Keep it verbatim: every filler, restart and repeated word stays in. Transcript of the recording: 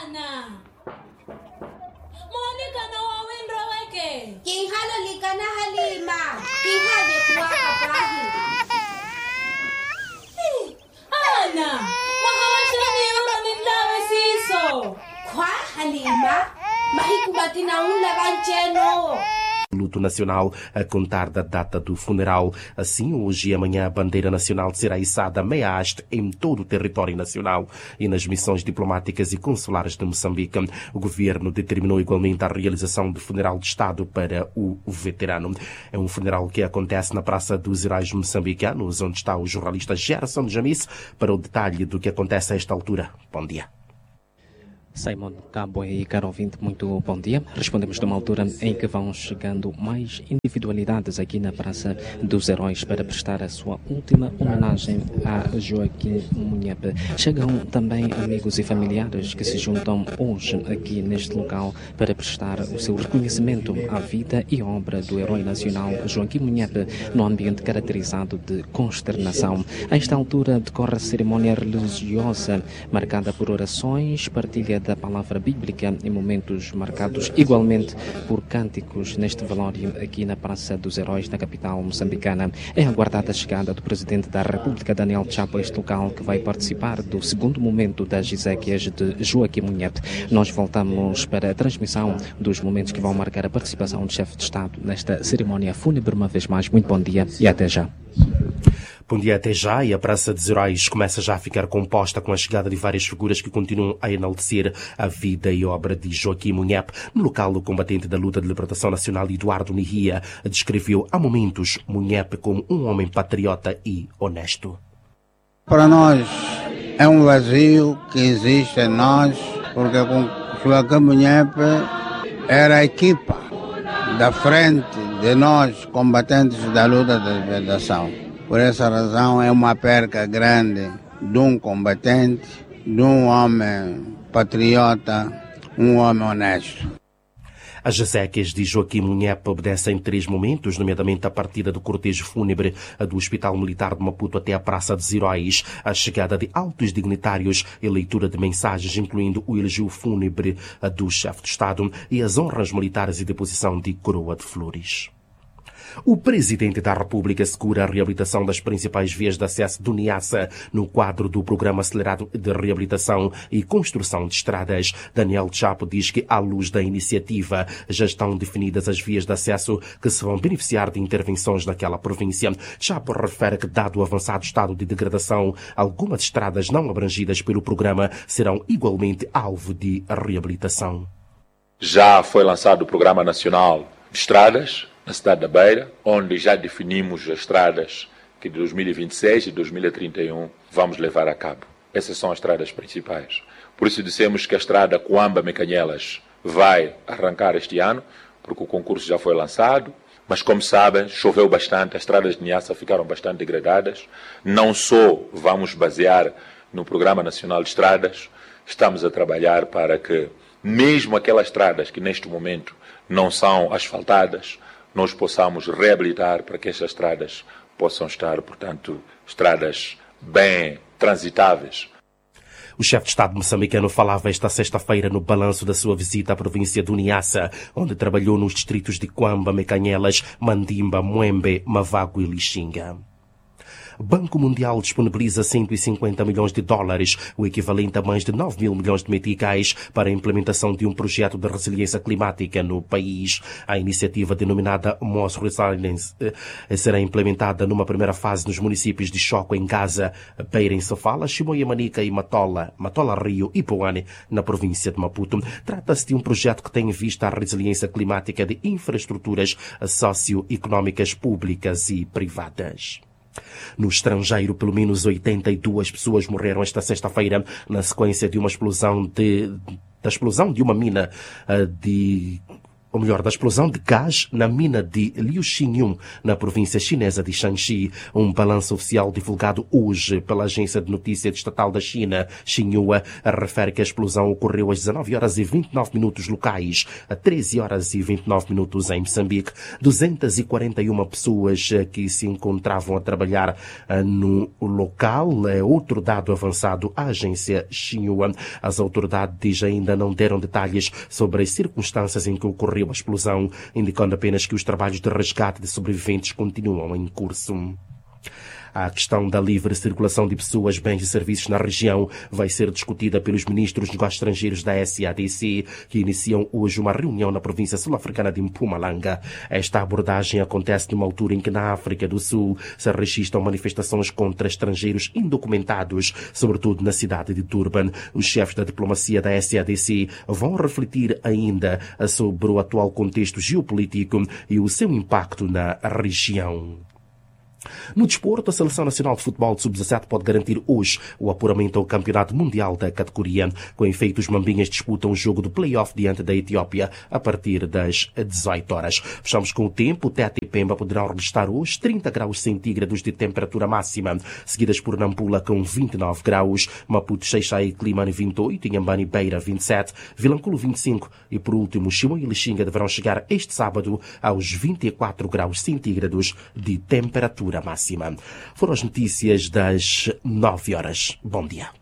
Ana. Monica na wawindro weke. Kinghalo likana halima. Kinghale kuwa kabrahi. Ana, mahawashani yuro nindawe siso. Kwa halima? Mahikubati na ula bancheno. Luto nacional a contar da data do funeral. Assim, hoje e amanhã a bandeira nacional será içada meia haste em todo o território nacional e nas missões diplomáticas e consulares de Moçambique. O governo determinou igualmente a realização do funeral de Estado para o veterano. É um funeral que acontece na Praça dos Heróis Moçambicanos, onde está o jornalista Gerson Jamis para o detalhe do que acontece a esta altura. Bom dia. Simon Cabo e caro ouvinte, muito bom dia. Respondemos numa altura em que vão chegando mais individualidades aqui na Praça dos Heróis para prestar a sua última homenagem a Joaquim Munhepe. Chegam também amigos e familiares que se juntam hoje aqui neste local para prestar o seu reconhecimento à vida e obra do herói nacional Joaquim Munhepe no ambiente caracterizado de consternação. A esta altura decorre a cerimónia religiosa marcada por orações, partilha da palavra bíblica em momentos marcados igualmente por cânticos neste velório aqui na Praça dos Heróis, na capital moçambicana. É aguardada a chegada do Presidente da República, Daniel Chapo, a este local, que vai participar do segundo momento das exéquias de Joaquim Munhepe. Nós voltamos para a transmissão dos momentos que vão marcar a participação do chefe de Estado nesta cerimónia fúnebre. Uma vez mais, muito bom dia e até já. Bom dia, até já. E a Praça dos Heróis começa já a ficar composta com a chegada de várias figuras que continuam a enaltecer a vida e obra de Joaquim Munhepe. No local, o combatente da luta de libertação nacional Eduardo Nihia descreveu há momentos Munhepe como um homem patriota e honesto. Para nós é um vazio que existe em nós, porque com Joaquim Munhepe era a equipa da frente de nós, combatentes da luta de libertação. Por essa razão é uma perca grande de um combatente, de um homem patriota, um homem honesto. As exéquias de Joaquim Munhepe obedecem três momentos, nomeadamente a partida do cortejo fúnebre do Hospital Militar de Maputo até a Praça dos Heróis, a chegada de altos dignitários e leitura de mensagens, incluindo o elogio fúnebre do chefe de Estado e as honras militares e deposição de coroa de flores. O Presidente da República assegura a reabilitação das principais vias de acesso do Niassa no quadro do Programa Acelerado de Reabilitação e Construção de Estradas. Daniel Chapo diz que, à luz da iniciativa, já estão definidas as vias de acesso que se vão beneficiar de intervenções naquela província. Chapo refere que, dado o avançado estado de degradação, algumas estradas não abrangidas pelo programa serão igualmente alvo de reabilitação. Já foi lançado o Programa Nacional de Estradas na cidade da Beira, onde já definimos as estradas que de dois mil e vinte e seis e dois mil e trinta e um vamos levar a cabo. Essas são as estradas principais. Por isso dissemos que a estrada Coamba-Mecanhelas vai arrancar este ano, porque o concurso já foi lançado, mas como sabem, choveu bastante, as estradas de Niassa ficaram bastante degradadas. Não só vamos basear no Programa Nacional de Estradas, estamos a trabalhar para que, mesmo aquelas estradas que neste momento não são asfaltadas, nós possamos reabilitar para que estas estradas possam estar, portanto, estradas bem transitáveis. O chefe de Estado moçambicano falava esta sexta-feira no balanço da sua visita à província do Niassa, onde trabalhou nos distritos de Coamba, Mecanhelas, Mandimba, Moembe, Mavago e Lixinga. O Banco Mundial disponibiliza cento e cinquenta milhões de dólares, o equivalente a mais de nove mil milhões de meticais, para a implementação de um projeto de resiliência climática no país. A iniciativa, denominada Moss Resilience, será implementada numa primeira fase nos municípios de Choco, em Gaza, Beira, em Sofala, Chimoia, Manica e Matola, Matola Rio e Poane, na província de Maputo. Trata-se de um projeto que tem em vista a resiliência climática de infraestruturas socioeconómicas públicas e privadas. No estrangeiro, pelo menos oitenta e duas pessoas morreram esta sexta-feira na sequência de uma explosão de, da explosão de uma mina de ou melhor, da explosão de gás na mina de Liuxingyun, na província chinesa de Shanxi. Um balanço oficial divulgado hoje pela agência de notícias estatal da China, Xinhua, refere que a explosão ocorreu às dezanove horas e vinte e nove minutos locais, a treze horas e vinte e nove minutos em Moçambique. duzentas e quarenta e uma pessoas que se encontravam a trabalhar no local, é outro dado avançado à agência Xinhua. As autoridades ainda não deram detalhes sobre as circunstâncias em que ocorreu a explosão, indicando apenas que os trabalhos de resgate de sobreviventes continuam em curso. A questão da livre circulação de pessoas, bens e serviços na região vai ser discutida pelos ministros dos negócios estrangeiros da S A D C, que iniciam hoje uma reunião na província sul-africana de Mpumalanga. Esta abordagem acontece numa altura em que na África do Sul se registram manifestações contra estrangeiros indocumentados, sobretudo na cidade de Durban. Os chefes da diplomacia da S A D C vão refletir ainda sobre o atual contexto geopolítico e o seu impacto na região. No desporto, a Seleção Nacional de Futebol de sub dezassete pode garantir hoje o apuramento ao Campeonato Mundial da categoria. Com efeito, os mambinhas disputam o jogo do play-off diante da Etiópia a partir das dezoito horas. Fechamos com o tempo. Tete e Pemba poderão registrar hoje trinta graus centígrados de temperatura máxima, seguidas por Nampula com vinte e nove graus, Maputo, Xai-Xai e Climane vinte e oito, Inhambane e Beira vinte e sete, Vilanculo vinte e cinco e, por último, Chimoio e Lixinga deverão chegar este sábado aos vinte e quatro graus centígrados de temperatura máxima. Foram as notícias das nove horas. Bom dia.